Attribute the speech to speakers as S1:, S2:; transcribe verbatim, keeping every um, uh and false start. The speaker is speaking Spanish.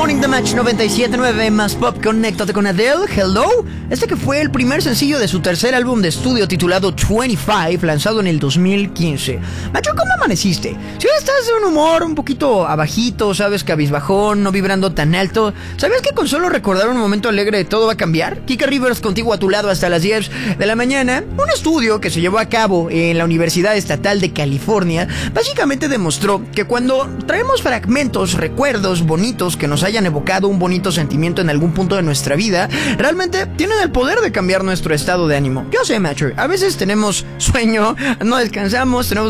S1: Morning de Match noventa y siete punto nueve más pop. Conéctate con Adele, Hello. Este que fue el primer sencillo de su tercer álbum de estudio titulado veinticinco, lanzado en el dos mil quince. Macho, ¿cómo amaneciste? Si hoy estás de un humor un poquito abajito, sabes, cabizbajón, no vibrando tan alto, ¿sabías que con solo recordar un momento alegre todo va a cambiar? Kika Rivers contigo a tu lado hasta las diez de la mañana. Un estudio que se llevó a cabo en la Universidad Estatal de California básicamente demostró que cuando traemos fragmentos, recuerdos bonitos que nos hayan evocado un bonito sentimiento en algún punto de nuestra vida, realmente tienen el poder de cambiar nuestro estado de ánimo. Yo sé, macho, a veces tenemos sueño, no descansamos, tenemos